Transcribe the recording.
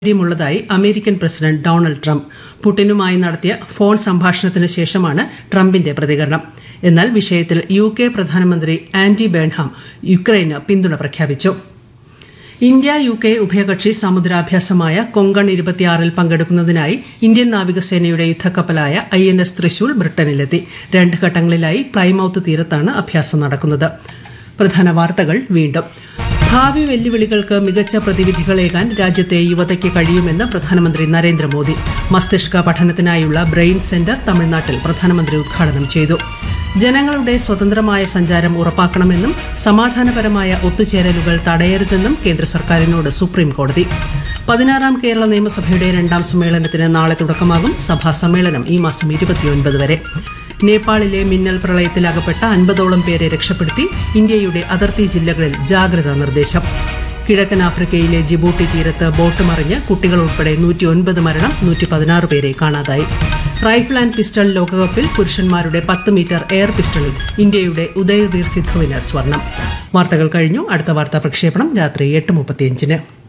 ുള്ളതായി American president Donald Trump. പുടിനുമായി നടത്തിയ phone സംഭാഷണത്തിന് ശേഷമാണ് ട്രംപിന്റെ പ്രതികരണം. എന്നാൽ വിഷയത്തിൽ യുകെ പ്രധാനമന്ത്രി ആൻഡി ബേൺഹാം യുക്രൈന് പിന്തുണ പ്രഖ്യാപിച്ചു. ഇന്ത്യ യുകെ ഉഭയകക്ഷി സമുദ്രാഭ്യാസമായ കൊങ്കൺ 26-ൽ പങ്കെടുക്കുന്നതിനായി ഇന്ത്യൻ നാവികസേനയുടെ യുദ്ധക്കപ്പലായ INS തൃശൂൽ ബ്രിട്ടനിലെത്തി. 2 ഘട്ടങ്ങളിലായി പ്ലൈമൌത്ത് തീരത്താണ് അഭ്യാസം നടക്കുന്നത്. പ്രധാന വാർത്തകൾ വീണ്ടും. ഭാവി വെല്ലുവിളികൾക്ക് മികച്ച പ്രതിവിധികളേകാൻ രാജ്യത്തെ യുവതയ്ക്ക് കഴിയുമെന്ന് പ്രധാനമന്ത്രി നരേന്ദ്രമോദി. മസ്തിഷ്ക പഠനത്തിനായുള്ള ബ്രെയിൻ സെന്റർ തമിഴ്നാട്ടിൽ പ്രധാനമന്ത്രി ഉദ്ഘാടനം ചെയ്തു. ജനങ്ങളുടെ സ്വതന്ത്രമായ സഞ്ചാരം ഉറപ്പാക്കണമെന്നും സമാധാനപരമായ ഒത്തുചേരലുകൾ തടയരുതെന്നും കേന്ദ്ര സർക്കാരിനോട് സുപ്രീംകോടതി. 16ാം കേരള നിയമസഭയുടെ 2ാം സമ്മേളനത്തിന് നാളെ തുടക്കമാകും. സഭാ സമ്മേളനം ഈ മാസം 29 വരെ. നേപ്പാളിലെ മിന്നൽ പ്രളയത്തിൽ അകപ്പെട്ട 50ഓളം പേരെ രക്ഷപ്പെടുത്തി. ഇന്ത്യയുടെ അതിർത്തി ജില്ലകളിൽ ജാഗ്രതാ നിർദ്ദേശം. കിഴക്കൻ ആഫ്രിക്കയിലെ ജിബൂട്ടി തീരത്ത് ബോട്ട് മറിഞ്ഞ് കുട്ടികൾ ഉൾപ്പെടെ 109 മരണം, 116 പേരെ കാണാതായി. റൈഫിൾ ആൻഡ് പിസ്റ്റൾ ലോകകപ്പിൽ പുരുഷന്മാരുടെ 10 മീറ്റർ എയർ പിസ്റ്റളിൽ ഇന്ത്യയുടെ ഉദയ്വീർ സിദ്ധുവിന് സ്വർണം. വാർത്തകൾ കഴിഞ്ഞു. അടുത്ത വാർത്താ പ്രക്ഷേപണം രാത്രി 8:35.